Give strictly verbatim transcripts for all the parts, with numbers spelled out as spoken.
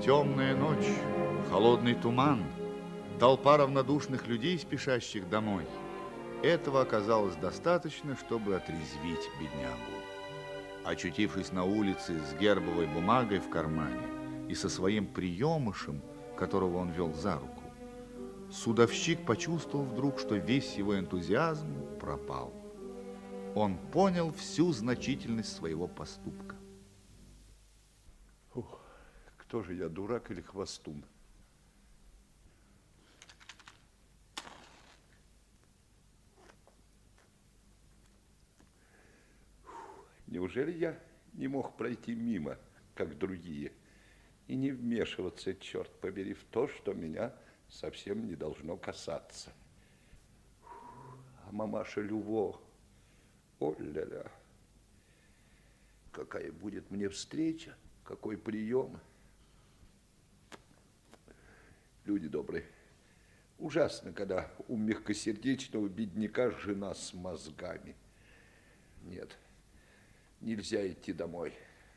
Темная ночь, холодный туман, толпа равнодушных людей, спешащих домой. Этого оказалось достаточно, чтобы отрезвить беднягу. Очутившись на улице с гербовой бумагой в кармане и со своим приемышем, которого он вел за руку, судовщик почувствовал вдруг, что весь его энтузиазм пропал. Он понял всю значительность своего поступка. Ух, кто же я, дурак или хвостун? Неужели я не мог пройти мимо, как другие, и не вмешиваться, черт побери, в то, что меня совсем не должно касаться? А мамаша Люво, о-ля-ля, какая будет мне встреча, какой прием. Люди добрые, ужасно, когда у мягкосердечного бедняка жена с мозгами. Нет, нельзя идти домой.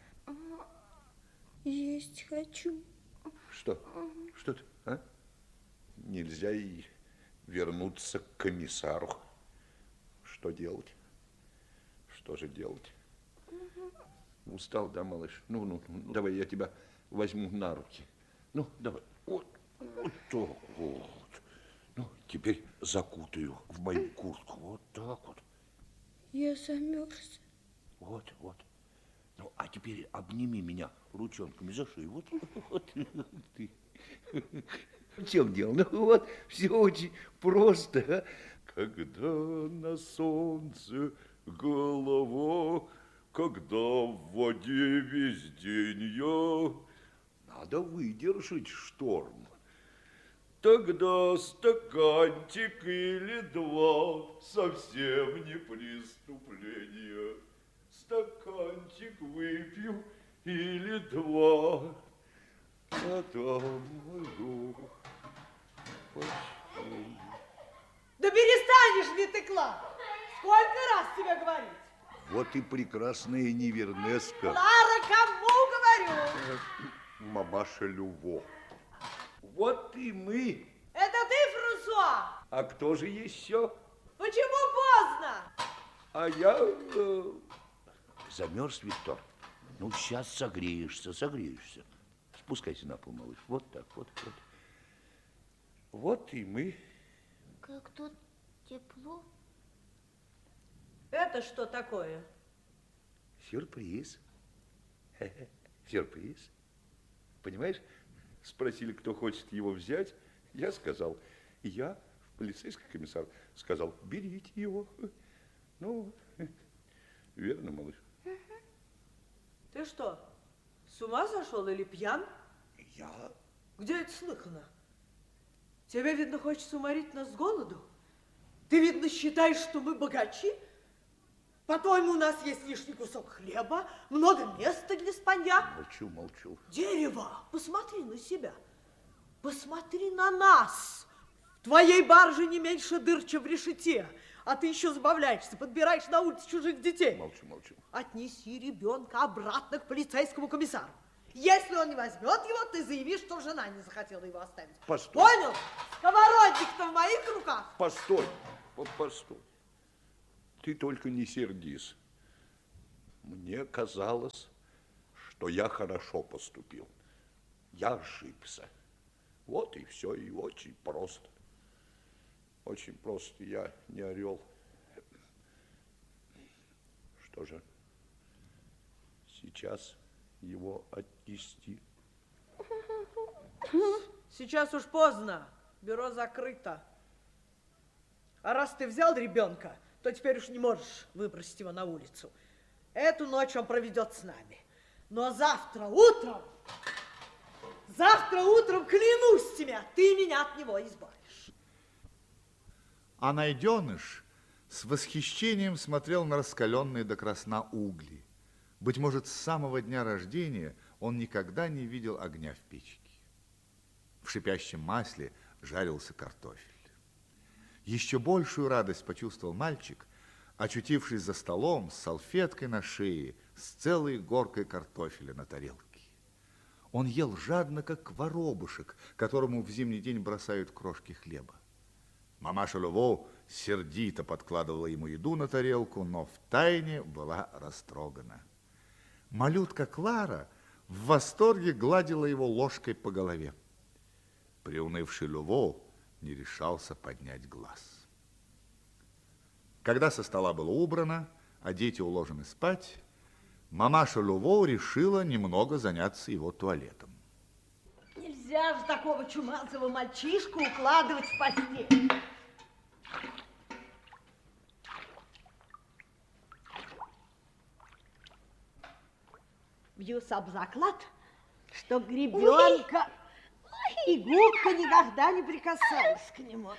Есть хочу. Что? Что ты, а? Нельзя и вернуться к комиссару. Что делать? Что же делать? Устал, да, малыш? Ну, ну, ну, давай я тебя возьму на руки. Ну, давай. Вот, вот так вот. Ну, теперь закутаю в мою куртку. Вот так вот. Я замерз. Вот, вот. Ну, а теперь обними меня ручонками за шею. Вот, вот ты. В чем дело? Ну, вот, все очень просто. А? Когда на солнце голова, когда в воде весь день я, надо выдержать шторм. Тогда стаканчик или два совсем не преступление. Стаканчик выпью или два, а там мою постель. Да перестанешь ли ты, Клара? Сколько раз тебе говорить? Вот и прекрасная Невернеска. Клара, кому говорю? Мамаша Люво. Вот и мы. Это ты, Франсуа? А кто же еще? Почему поздно? А я э, замерз, Виктор. Ну, сейчас согреешься, согреешься. Спускайся на пол, малыш. Вот так, вот, вот. Вот и мы. Как тут тепло. Это что такое? Сюрприз. Сюрприз. Понимаешь, спросили, кто хочет его взять. Я сказал, я, полицейский комиссар, сказал, берите его. Ну, верно, малыш? Ты что, с ума сошел или пьян? Я? Где это слыхано? Тебе, видно, хочется уморить нас с голоду? Ты, видно, считаешь, что мы богачи? По-твоему, у нас есть лишний кусок хлеба, много места для спанья? Молчу, молчу. Дерево, посмотри на себя. Посмотри на нас. В твоей барже не меньше дыр, чем в решете. А ты еще забавляешься, подбираешь на улице чужих детей. Молчу, молчу. Отнеси ребенка обратно к полицейскому комиссару. Если он не возьмет его, ты заявишь, что жена не захотела его оставить. Постой. Понял? Сковородник-то в моих руках. Постой, постой. Ты только не сердись. Мне казалось, что я хорошо поступил. Я ошибся. Вот и все, и очень просто. Очень просто, я не орел. Что же, сейчас его отнести? Сейчас уж поздно, бюро закрыто. А раз ты взял ребенка, то теперь уж не можешь выбросить его на улицу. Эту ночь он проведет с нами. Но завтра утром, завтра утром, клянусь тебе, ты меня от него избавишь. А найденыш с восхищением смотрел на раскаленные до красна угли. Быть может, с самого дня рождения он никогда не видел огня в печке. В шипящем масле жарился картофель. Еще большую радость почувствовал мальчик, очутившись за столом с салфеткой на шее, с целой горкой картофеля на тарелке. Он ел жадно, как воробушек, которому в зимний день бросают крошки хлеба. Мамаша Люво сердито подкладывала ему еду на тарелку, но втайне была растрогана. Малютка Клара в восторге гладила его ложкой по голове. Приунывший Люво не решался поднять глаз. Когда со стола было убрано, а дети уложены спать, мамаша Люво решила немного заняться его туалетом. Нельзя же такого чумазого мальчишку укладывать в постель. Бьюсь об заклад, что гребенка и губка никогда не прикасались к нему.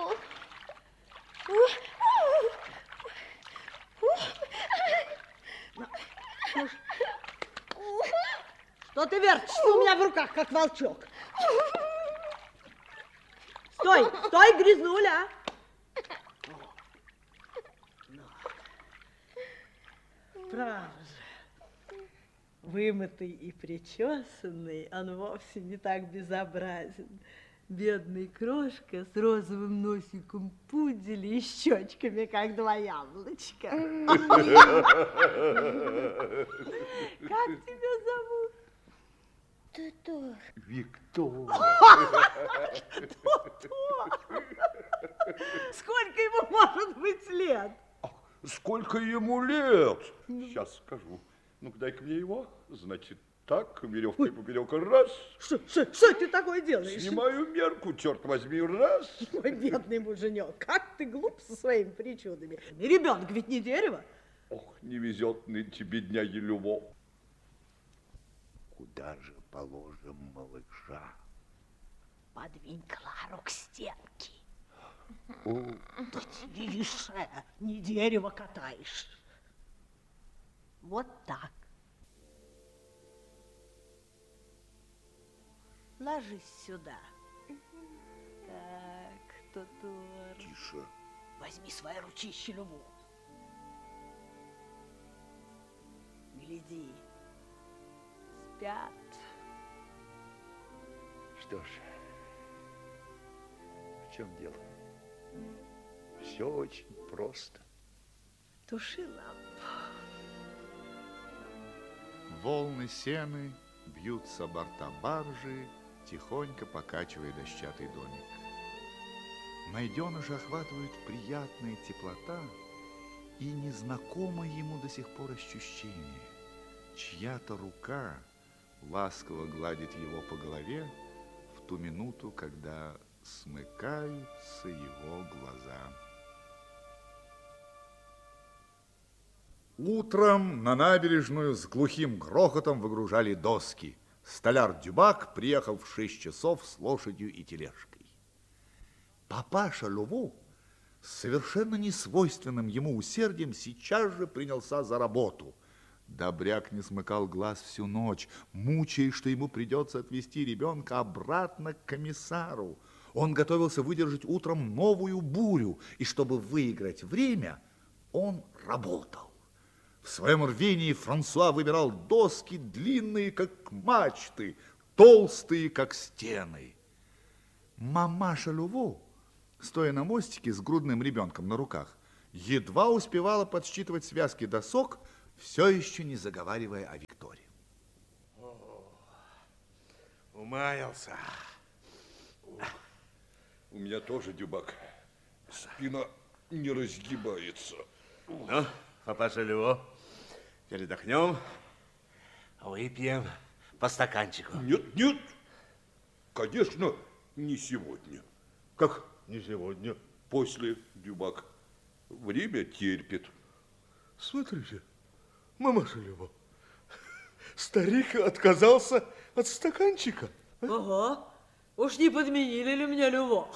Что ты вертишься у меня в руках, как волчок? Стой, стой, грязнуля! Право же, вымытый и причесанный, он вовсе не так безобразен. Бедный крошка с розовым носиком пуделя и щечками, как два яблочка. Как тебя зовут? Тутор. Виктор. Тутор. Сколько ему может быть лет? Сколько ему лет? Сейчас скажу. Ну-ка, дай-ка мне его. Значит, так, веревкой поперек, раз. Что, что, что ты такое делаешь? Снимаю мерку, черт возьми, раз. Мой бедный муженек, как ты глуп со своими причудами. Ребенок ведь не дерево. Ох, не везет нынче бедняге Люво. Куда же положим малыша? Подвинь Клару к стенке. О, Да тише, не дерево катаешь. Вот так. Ложись сюда. Так, Тутор. тише. Возьми свои ручища, Любу. Гляди. Спят. Что ж, в чем дело? Все очень просто. Туши лампу. Волны сены бьются о борта баржи, тихонько покачивая дощатый домик. Найденыша охватывает приятная теплота и незнакомое ему до сих пор ощущение. Чья-то рука ласково гладит его по голове в ту минуту, когда смыкаются его глаза. Утром на набережную с глухим грохотом выгружали доски. Столяр Дюбак приехал в шесть часов с лошадью и тележкой. Папаша Люво с совершенно несвойственным ему усердием сейчас же принялся за работу. Добряк не смыкал глаз всю ночь, мучаясь, что ему придется отвезти ребенка обратно к комиссару. Он готовился выдержать утром новую бурю, и чтобы выиграть время, он работал. В своем рвении Франсуа выбирал доски, длинные, как мачты, толстые, как стены. Мамаша Люво, стоя на мостике с грудным ребенком на руках, едва успевала подсчитывать связки досок, все еще не заговаривая о Викторе. О, умаялся. У меня тоже, Дюбак, спина не разгибается. Ну, папаша Люво, передохнем, выпьем по стаканчику. Нет, нет, конечно, не сегодня. Как не сегодня? После, Дюбак, время терпит. Смотрите, мамаша Люво, старик отказался от стаканчика. Ого, уж не подменили ли мне Люво?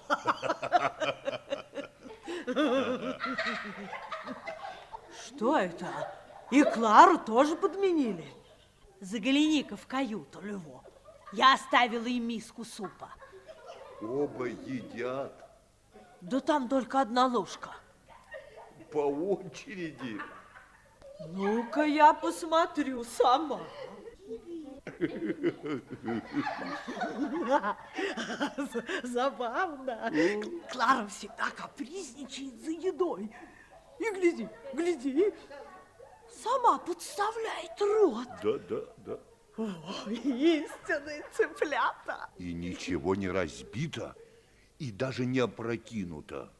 Что это? И Клару тоже подменили? Загляни-ка в каюту, Люво. Я оставила им миску супа. Оба едят. Да там только одна ложка. По очереди. Ну-ка я посмотрю сама. Забавно. Клара всегда капризничает за едой. И гляди, гляди, сама подставляет рот. Да, да, да. Ой, истинные цыплята. И ничего не разбито, и даже не опрокинуто.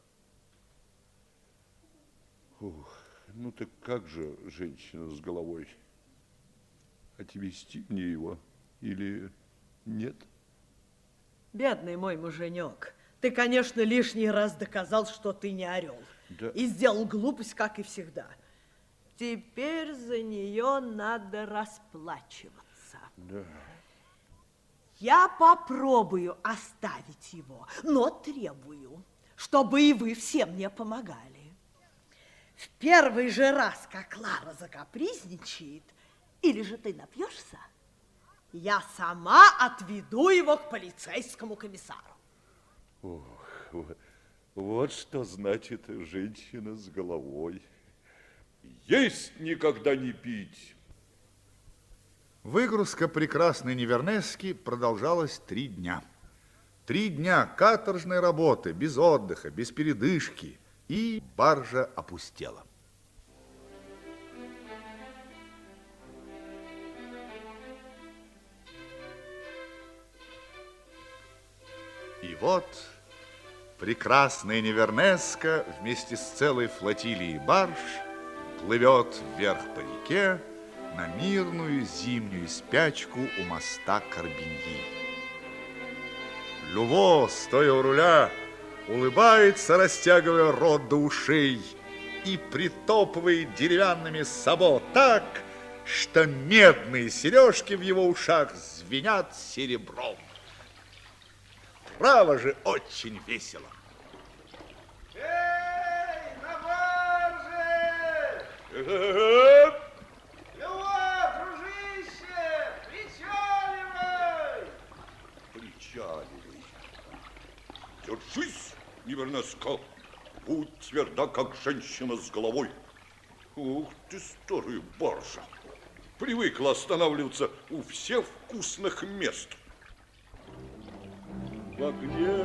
Ух, ну так как же женщина с головой? Отвезти мне его или нет? Бедный мой муженек, ты, конечно, лишний раз доказал, что ты не орел. Да. И сделал глупость, как и всегда. Теперь за нее надо расплачиваться. Да. Я попробую оставить его, но требую, чтобы и вы все мне помогали. В первый же раз, как Клара закапризничает, или же ты напьешься, я сама отведу его к полицейскому комиссару. Ох, вот, вот что значит женщина с головой. Есть никогда не пить. Выгрузка прекрасной Невернески продолжалась три дня. Три дня каторжной работы, без отдыха, без передышки, и баржа опустела. И вот прекрасная Невернеска вместе с целой флотилией барж плывет вверх по реке на мирную зимнюю спячку у моста Корбиньи. Люво, стоя у руля, улыбается, растягивая рот до ушей, и притопывает деревянными сабо так, что медные сережки в его ушах звенят серебром. Право же, очень весело. Эй, на барже! Лёва, дружище, причаливай! Причаливай. Держись, Невернеска. Будь тверда, как женщина с головой. Ух ты, старая баржа. Привыкла останавливаться у всех вкусных мест. В огне